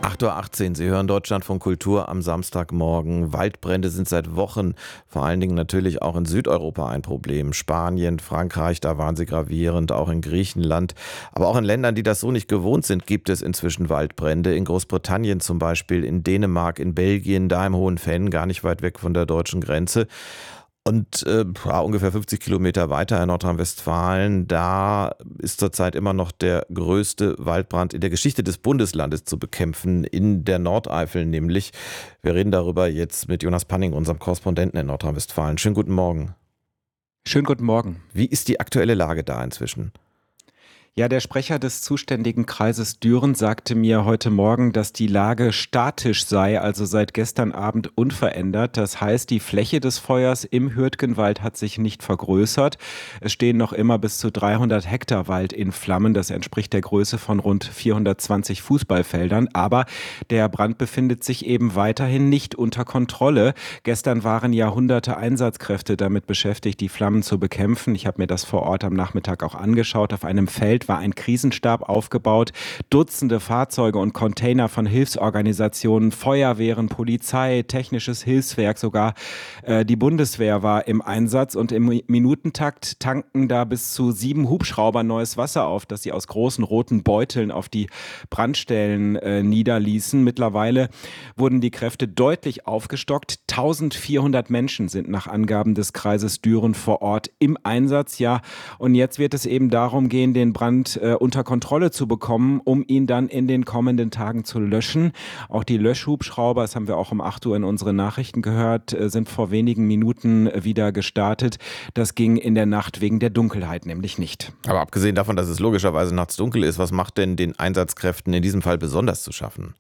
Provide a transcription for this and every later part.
8:18 Uhr, Sie hören Deutschlandfunk Kultur am Samstagmorgen. Waldbrände sind seit Wochen, vor allen Dingen natürlich auch in Südeuropa, ein Problem. Spanien, Frankreich, da waren sie gravierend, auch in Griechenland. Aber auch in Ländern, die das so nicht gewohnt sind, gibt es inzwischen Waldbrände. In Großbritannien zum Beispiel, in Dänemark, in Belgien, da im Hohenfenn, gar nicht weit weg von der deutschen Grenze. Und ungefähr 50 Kilometer weiter in Nordrhein-Westfalen, da ist zurzeit immer noch der größte Waldbrand in der Geschichte des Bundeslandes zu bekämpfen, in der Nordeifel nämlich. Wir reden darüber jetzt mit Jonas Panning, unserem Korrespondenten in Nordrhein-Westfalen. Schönen guten Morgen. Schönen guten Morgen. Wie ist die aktuelle Lage da inzwischen? Ja, der Sprecher des zuständigen Kreises Düren sagte mir heute Morgen, dass die Lage statisch sei, also seit gestern Abend unverändert. Das heißt, die Fläche des Feuers im Hürtgenwald hat sich nicht vergrößert. Es stehen noch immer bis zu 300 Hektar Wald in Flammen. Das entspricht der Größe von rund 420 Fußballfeldern. Aber der Brand befindet sich eben weiterhin nicht unter Kontrolle. Gestern waren ja hunderte Einsatzkräfte damit beschäftigt, die Flammen zu bekämpfen. Ich habe mir das vor Ort am Nachmittag auch angeschaut. Auf einem Feld war ein Krisenstab aufgebaut, Dutzende Fahrzeuge und Container von Hilfsorganisationen, Feuerwehren, Polizei, technisches Hilfswerk, sogar die Bundeswehr war im Einsatz und im Minutentakt tanken da bis zu 7 Hubschrauber neues Wasser auf, das sie aus großen roten Beuteln auf die Brandstellen niederließen. Mittlerweile wurden die Kräfte deutlich aufgestockt. 1400 Menschen sind nach Angaben des Kreises Düren vor Ort im Einsatz. Ja, und jetzt wird es eben darum gehen, den Brand unter Kontrolle zu bekommen, um ihn dann in den kommenden Tagen zu löschen. Auch die Löschhubschrauber, das haben wir auch um 8 Uhr in unseren Nachrichten gehört, sind vor wenigen Minuten wieder gestartet. Das ging in der Nacht wegen der Dunkelheit nämlich nicht. Aber abgesehen davon, dass es logischerweise nachts dunkel ist, was macht denn den Einsatzkräften in diesem Fall besonders zu schaffen?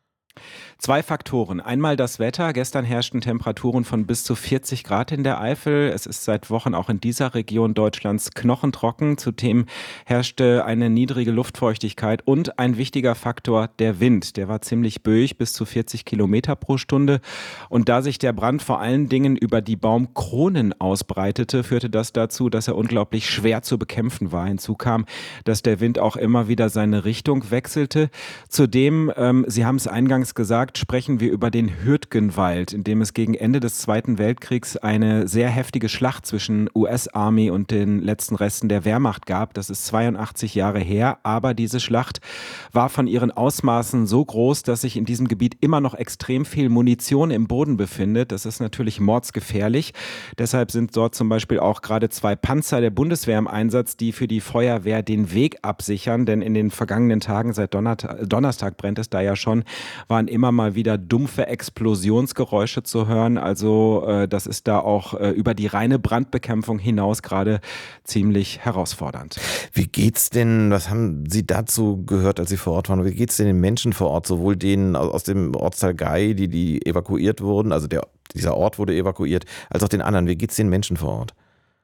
2 Faktoren. Einmal das Wetter. Gestern herrschten Temperaturen von bis zu 40 Grad in der Eifel. Es ist seit Wochen auch in dieser Region Deutschlands knochentrocken. Zudem herrschte eine niedrige Luftfeuchtigkeit und ein wichtiger Faktor, der Wind. Der war ziemlich böig, bis zu 40 Kilometer pro Stunde. Und da sich der Brand vor allen Dingen über die Baumkronen ausbreitete, führte das dazu, dass er unglaublich schwer zu bekämpfen war. Hinzu kam, dass der Wind auch immer wieder seine Richtung wechselte. Zudem, Sie haben es eingangs gesagt, sprechen wir über den Hürtgenwald, in dem es gegen Ende des Zweiten Weltkriegs eine sehr heftige Schlacht zwischen US-Army und den letzten Resten der Wehrmacht gab. Das ist 82 Jahre her, aber diese Schlacht war von ihren Ausmaßen so groß, dass sich in diesem Gebiet immer noch extrem viel Munition im Boden befindet. Das ist natürlich mordsgefährlich. Deshalb sind dort zum Beispiel auch gerade 2 Panzer der Bundeswehr im Einsatz, die für die Feuerwehr den Weg absichern, denn in den vergangenen Tagen, seit Donnerstag brennt es da ja schon, waren immer mal wieder dumpfe Explosionsgeräusche zu hören. Also das ist da auch über die reine Brandbekämpfung hinaus gerade ziemlich herausfordernd. Wie geht's denn, was haben Sie dazu gehört, als Sie vor Ort waren? Wie geht's denn den Menschen vor Ort, sowohl denen aus dem Ortsteil Gay, die evakuiert wurden, also dieser Ort wurde evakuiert, als auch den anderen? Wie geht's den Menschen vor Ort?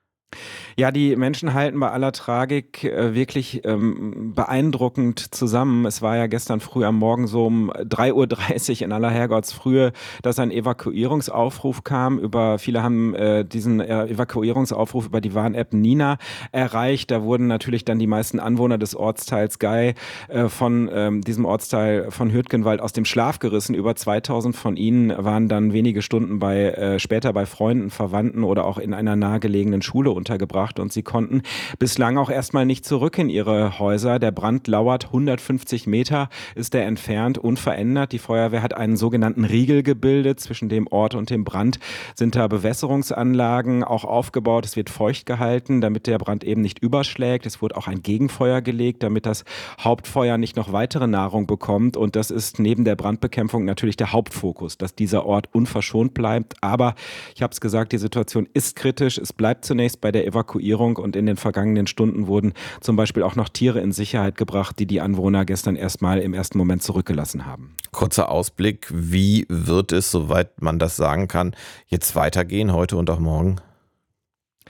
Ja, die Menschen halten bei aller Tragik wirklich beeindruckend zusammen. Es war ja gestern früh am Morgen so um 3:30 Uhr in aller Herrgottsfrühe, dass ein Evakuierungsaufruf kam. Viele haben diesen Evakuierungsaufruf über die Warn-App Nina erreicht. Da wurden natürlich dann die meisten Anwohner des Ortsteils Gay von diesem Ortsteil von Hürtgenwald aus dem Schlaf gerissen. Über 2000 von ihnen waren dann wenige Stunden später bei Freunden, Verwandten oder auch in einer nahegelegenen Schule untergebracht und sie konnten bislang auch erstmal nicht zurück in ihre Häuser. Der Brand lauert 150 Meter, ist er entfernt, unverändert. Die Feuerwehr hat einen sogenannten Riegel gebildet. Zwischen dem Ort und dem Brand sind da Bewässerungsanlagen auch aufgebaut. Es wird feucht gehalten, damit der Brand eben nicht überschlägt. Es wurde auch ein Gegenfeuer gelegt, damit das Hauptfeuer nicht noch weitere Nahrung bekommt. Und das ist neben der Brandbekämpfung natürlich der Hauptfokus, dass dieser Ort unverschont bleibt. Aber ich habe es gesagt, die Situation ist kritisch. Es bleibt zunächst bei der Evakuierung und in den vergangenen Stunden wurden zum Beispiel auch noch Tiere in Sicherheit gebracht, die die Anwohner gestern erstmal im ersten Moment zurückgelassen haben. Kurzer Ausblick, wie wird es, soweit man das sagen kann, jetzt weitergehen, heute und auch morgen?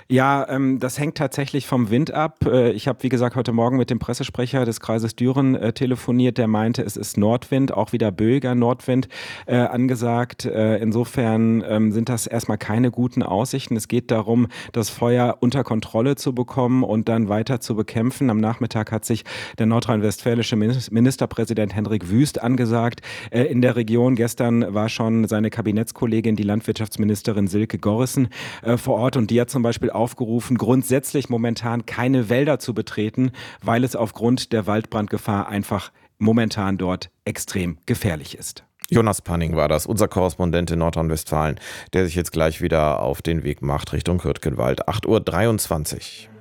Ja, das hängt tatsächlich vom Wind ab. Ich habe, wie gesagt, heute Morgen mit dem Pressesprecher des Kreises Düren telefoniert. Der meinte, es ist Nordwind, auch wieder böiger Nordwind angesagt. Insofern sind das erstmal keine guten Aussichten. Es geht darum, das Feuer unter Kontrolle zu bekommen und dann weiter zu bekämpfen. Am Nachmittag hat sich der nordrhein-westfälische Ministerpräsident Hendrik Wüst angesagt in der Region. Gestern war schon seine Kabinettskollegin, die Landwirtschaftsministerin Silke Gorrissen, vor Ort, und die hat zum Beispiel aufgerufen, grundsätzlich momentan keine Wälder zu betreten, weil es aufgrund der Waldbrandgefahr einfach momentan dort extrem gefährlich ist. Jonas Panning war das, unser Korrespondent in Nordrhein-Westfalen, der sich jetzt gleich wieder auf den Weg macht Richtung Hürtgenwald. 8:23 Uhr.